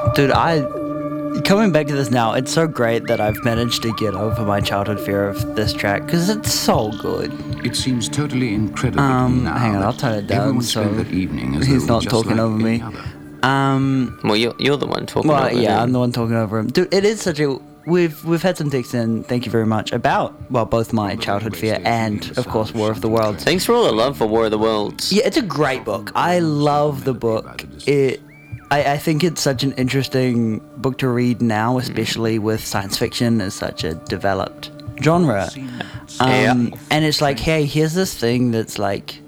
Dude, coming back to this now, it's so great that I've managed to get over my childhood fear of this track because it's so good. It seems totally incredible to me now. Hang on, I'll turn it down everyone so spent that evening as he's though not just talking like over me. any other. Well, you're the one talking Well, over yeah, him. I'm the one talking over him. Dude, it is such a... We've had some texts in, thank you very much, about, well, both my childhood fear and, of course, War of the Worlds. Thanks for all the love for War of the Worlds. Yeah, it's a great book. I love the book. I think it's such an interesting book to read now, especially with science fiction as such a developed genre. And it's like, hey, here's this thing that's like,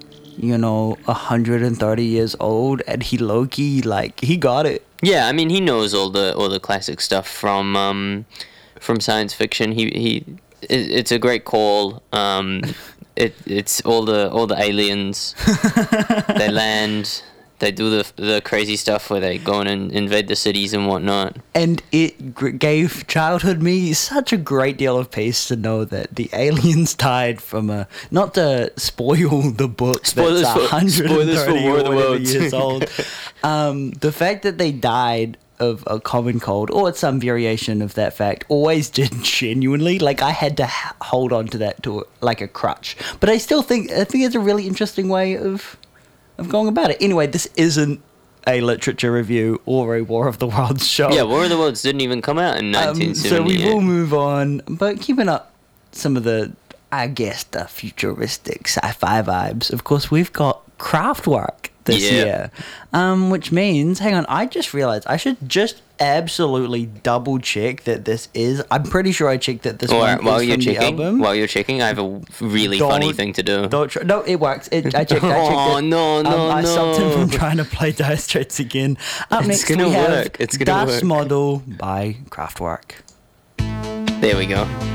130 years old, and he low-key, like, he got it. Yeah, I mean, he knows all the classic stuff from science fiction. It's a great call. It's all the aliens. They land. They do the crazy stuff where they go in and invade the cities and whatnot. And it gave childhood me such a great deal of peace to know that the aliens died from a... Not to spoil the book Spoilers that's for 130 War or of the whatever Worlds. years old. The fact that they died of a common cold, or some variation of that fact, always did genuinely. Like, I had to hold on to that to like a crutch. But I think it's a really interesting way of going about it. Anyway, this isn't a literature review or a War of the Worlds show. Yeah, War of the Worlds didn't even come out in 1978. So we will move on, but keeping up some of the, I guess, the futuristic sci-fi vibes. Of course, we've got Kraftwerk this year, which means, hang on, I just realized I should just absolutely double check that this is. I'm pretty sure I checked that this one is from the album. While you're checking, I have a really funny thing to do. No, it works. I checked. Oh, it. no, I stopped him from trying to play Dire Straits again. Up next, gonna we have work. It's gonna Das work. Model by Kraftwerk. There we go.